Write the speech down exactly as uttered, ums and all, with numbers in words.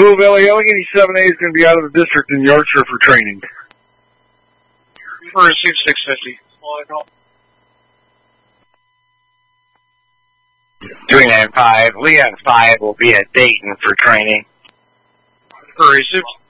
Move Ellie. Allegheny seven A is going to be out of the district in Yorkshire for training. Receive six fifty. three nine five, Leon five will be at Dayton for training. Received.